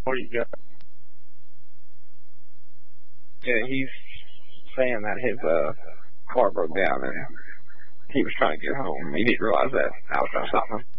What do you got? Yeah, he's saying that his car broke down and he was trying to get home. He didn't realize that I was trying to stop him.